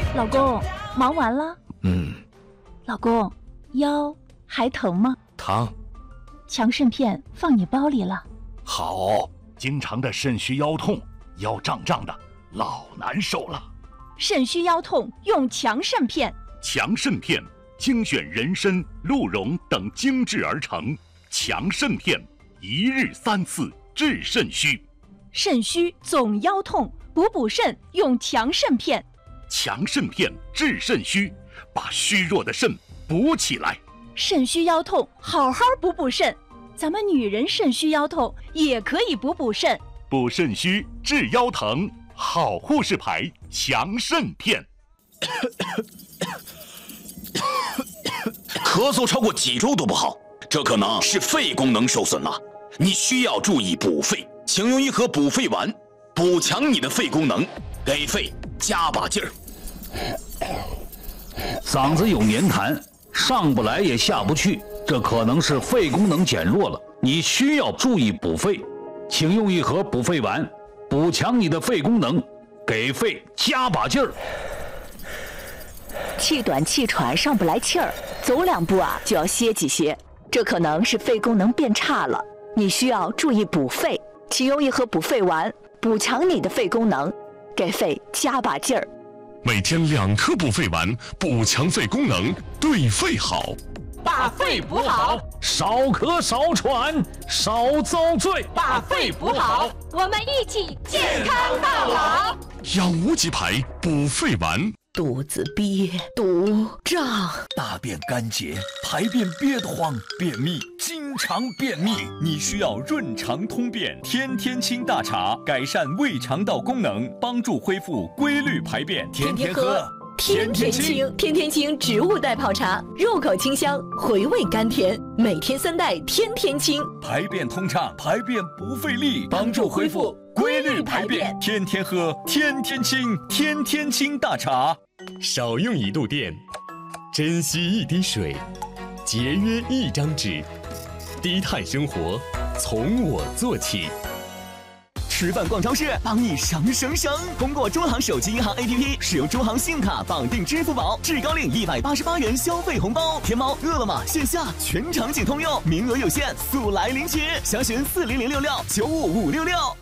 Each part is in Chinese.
老公，忙完了？老公，腰还疼吗？ 疼。 强肾片放你包里了。 好，经常的肾虚腰痛，腰胀胀的，老难受了。 肾虚腰痛用强肾片。 强肾片精选人参、鹿茸等精制而成，强肾片一日3次治肾虚。 肾虚总腰痛，补肾用强肾片。 强肾片治肾虚，把虚弱的肾补起来。 肾虚腰痛，好好补肾。咱们女人肾虚腰痛也可以补肾。 补肾虚治腰疼，好护士牌强肾片。 咳嗽超过几周都不好，这可能是肺功能受损了。你需要注意补肺，请用一盒补肺丸，补强你的肺功能，给肺加把劲儿。 嗓子有黏痰，上不来也下不去，这可能是肺功能减弱了。你需要注意补肺，请用一盒补肺丸，补强你的肺功能，给肺加把劲儿。 气短气喘，上不来气儿，走2步就要歇几歇，这可能是肺功能变差了。你需要注意补肺，请用一盒补肺丸，补强你的肺功能，给肺加把劲儿。 每天2颗补肺丸，补强肺功能，对肺好。 把肺补好， 少咳少喘少遭罪。 把肺补好， 我们一起健康到老。 养无极牌补肺丸。 肚子憋、堵、胀， 大便干结，排便憋得慌，便秘，经常便秘，你需要润肠通便天天清大茶，改善胃肠道功能，帮助恢复规律排便。 天天喝，天天清，天天清植物代泡茶，入口清香，回味甘甜，每天3袋，天天清， 排便通畅，排便不费力，帮助恢复规律排便，天天喝，天天清，天天清大茶。 少用1度电，珍惜1滴水，节约1张纸，低碳生活从我做起。 吃饭逛超市，帮你省。通过中行手机银行 APP， 使用中行信用卡绑定支付宝，至高领188元消费红包。天猫、饿了么线下全场景通用，名额有限，速来领取。详询40066955566。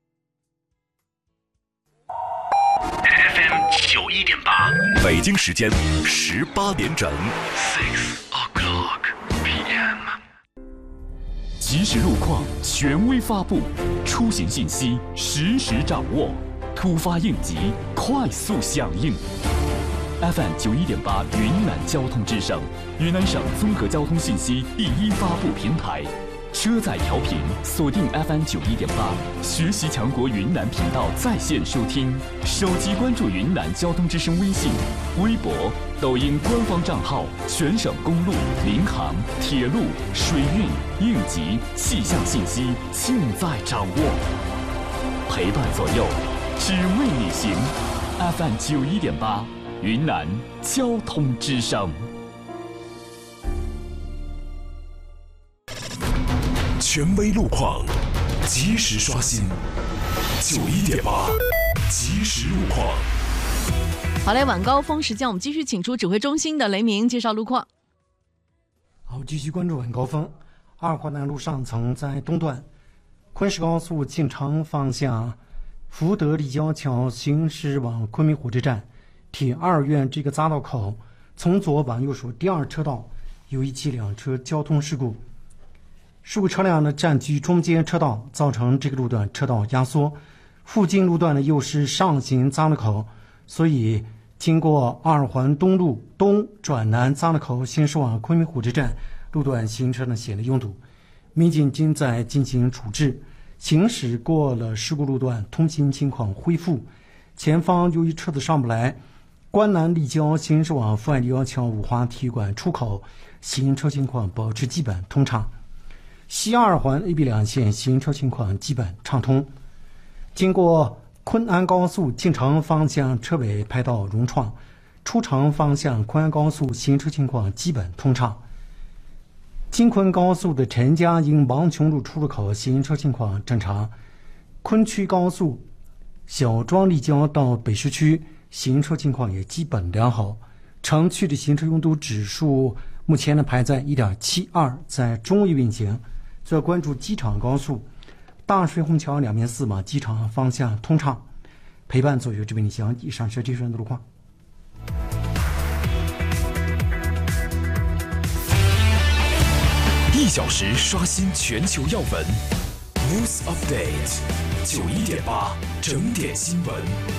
FM 91.8，北京时间18点整。6:00 PM。 即时路况权威发布，出行信息实时掌握，突发应急快速响应。FM 91.8云南交通之声，云南省综合交通信息第一发布平台。车载调频锁定 FM 91.8，学习强国云南频道在线收听，手机关注云南交通之声微信、微博、抖音官方账号，全省公路、民航、铁路、水运、应急、气象信息尽在掌握，陪伴左右，只为你行。FM 91.8，云南交通之声。 权威路况，及时刷新。91.8，即时路况。 好嘞，晚高峰时间，我们继续请出指挥中心的雷鸣介绍路况。 好，继续关注晚高峰。二环南路上层在东段，昆石高速进城方向，福德立交桥行驶往昆明火车站，铁二院这个匝道口，从左往右数第2车道有一起2车交通事故。事故车辆呢占据中间车道，造成这个路段车道压缩。附近路段呢又是上行匝道口，所以经过二环东路东转南匝道口行驶往昆明火车站，路段行车呢显得拥堵。民警正在进行处置。行驶过了事故路段，通行情况恢复。前方由于车子上不来，关南立交行驶往阜外立交桥五华体育馆出口，行车情况保持基本通畅。西二环 A、B 两线行车情况基本畅通。经过昆安高速进城方向车尾拍到融创，出城方向昆安高速行车情况基本通畅。京昆高速的陈家营王琼路出入口行车情况正常。昆区高速小庄立交到北市区行车情况也基本良好。城区的行车拥堵指数目前呢排在 1.72， 在中位运行。再关注机场高速大水虹桥两面4码机场方向通畅。陪伴左右这边的详，以上是这段路况。 1小时刷新全球要闻 ，News Update 91.8整点新闻。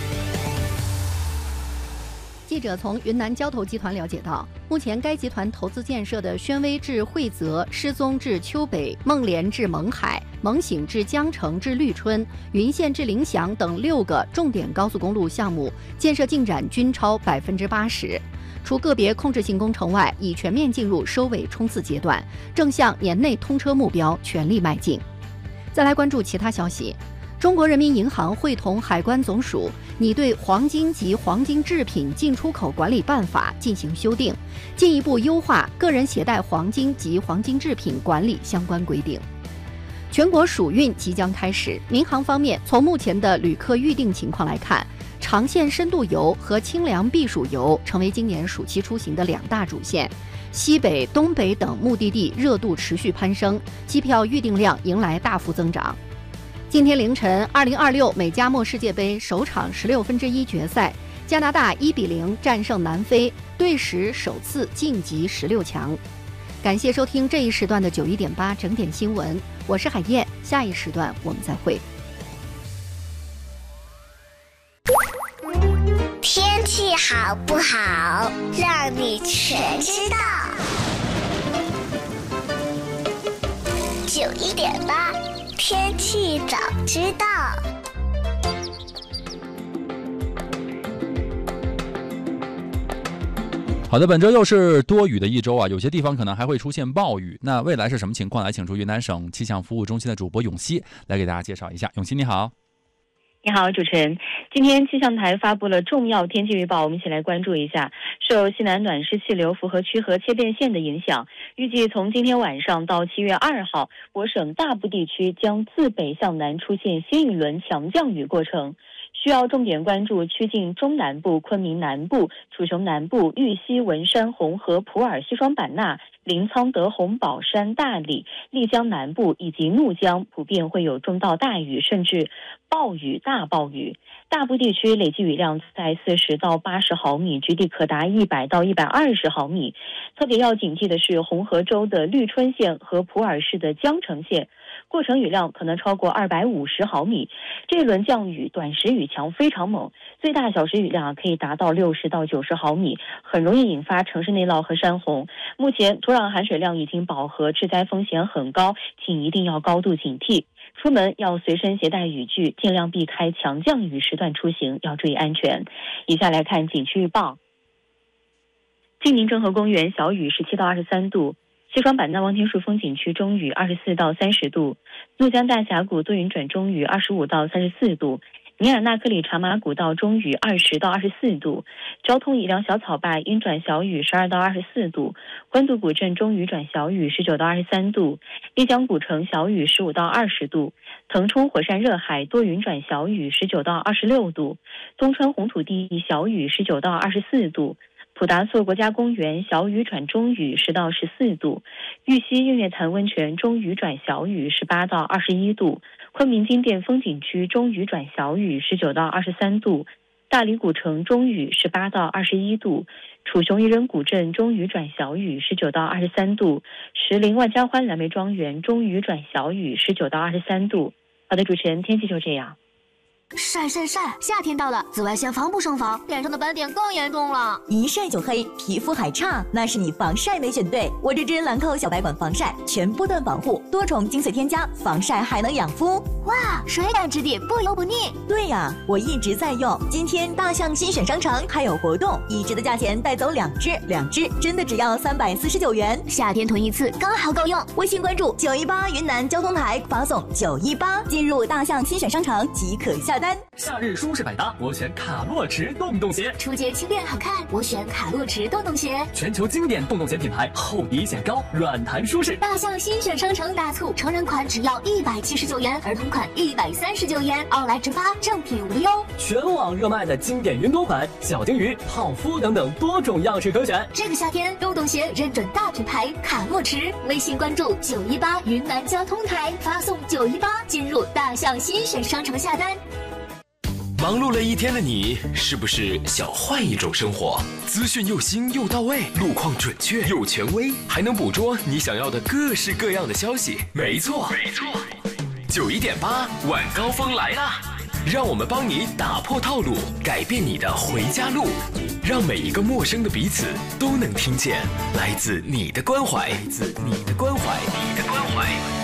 记者从云南交投集团了解到，目前该集团投资建设的宣威至惠泽、失踪至丘北、孟连至勐海、勐醒至江城至绿春、云县至临祥等6个重点高速公路项目建设进展均超80%。除个别控制性工程外，已全面进入收尾冲刺阶段，正向年内通车目标全力迈进。再来关注其他消息。中国人民银行会同海关总署拟对黄金及黄金制品进出口管理办法进行修订，进一步优化个人携带黄金及黄金制品管理相关规定。全国暑运即将开始，民航方面，从目前的旅客预订情况来看，长线深度游和清凉避暑游成为今年暑期出行的2大主线。西北、东北等目的地热度持续攀升，机票预订量迎来大幅增长。今天凌晨，2026美加墨世界杯首场16分之一决赛，加拿大1-0战胜南非，队史首次晋级16强。感谢收听这一时段的91.8整点新闻，我是海燕，下一时段我们再会。 天气好不好，让你全知道。91.8。天气早知道。 好的，本周又是多雨的一周啊，有些地方可能还会出现暴雨。那未来是什么情况？来请出云南省气象服务中心的主播永熙来给大家介绍一下。永熙你好。 你好，主持人。今天气象台发布了重要天气预报，我们一起来关注一下。受西南暖湿气流符合区和切变线的影响，预计从今天晚上到7月2号，我省大部地区将自北向南出现新一轮强降雨过程。需要重点关注曲靖中南部、昆明南部、楚雄南部、玉溪、文山、红河、普洱、西双版纳、临沧、德宏、宝山、大理、丽江南部以及怒江，普遍会有中到大雨，甚至暴雨、大暴雨。大部地区累计雨量在40到80毫米，局地可达100到120毫米。特别要警惕的是红河州的绿春县和普洱市的江城县，过程雨量可能超过250毫米。这一轮降雨短时雨强非常猛，最大小时雨量可以达到60到90毫米，很容易引发城市内涝和山洪。目前土壤含水量已经饱和，致灾风险很高，请一定要高度警惕。出门要随身携带雨具，尽量避开强降雨时段出行，要注意安全。以下来看景区预报。晋宁郑和公园小雨17到23度，西双版纳望天树风景区中雨24到30度，怒江大峡谷多云转中雨25到34度，尼尔纳克里茶马古道中雨20到24度，昭通宜良小草坝阴转小雨12到24度，官渡古镇中雨转小雨19到23度，丽江古城小雨15到20度，腾冲火山热海多云转小雨19到26度，东川红土地小雨19到24度，普达措国家公园小雨转中雨10到14度，玉溪日月潭温泉中雨转小雨18到21度，昆明金店风景区中雨转小雨19到23度，大理古城中雨18到21度，楚雄渔人古镇中雨转小雨19到23度，石林万家欢蓝莓庄园中雨转小雨19到23度。好的，主持人，天气就这样。 晒晒晒！夏天到了，紫外线防不胜防，脸上的斑点更严重了。 一晒就黑，皮肤还差，那是你防晒没选对。我这支兰蔻小白管防晒，全波段防护，多重精粹添加，防晒还能养肤。 哇，水感质地，不油不腻。 对呀，我一直在用。今天大象新选商城还有活动，1支的价钱带走2支真的只要349元。 夏天囤1次刚好够用。 微信关注918云南交通台，发送918进入大象新选商城即可下单。 单。 夏日舒适百搭，我选卡洛驰洞洞鞋。 出街轻便好看，我选卡洛驰洞洞鞋。 全球经典洞洞鞋品牌，厚底显高，软弹舒适。 大象新选商城大促，成人款只要179元，儿童款139元，奥莱直发，正品无忧。 全网热卖的经典云朵款、小丁鱼、泡芙等等多种样式可选。 这个夏天，洞洞鞋认准大品牌卡洛驰，微信关注918云南交通台，发送918进入大象新选商城下单。 忙碌了一天的你，是不是想换一种生活？资讯又新又到位，路况准确又权威，还能捕捉你想要的各式各样的消息。没错，91.8晚高峰来啦！让我们帮你打破套路，改变你的回家路，让每一个陌生的彼此都能听见来自你的关怀，来自你的关怀，你的关怀。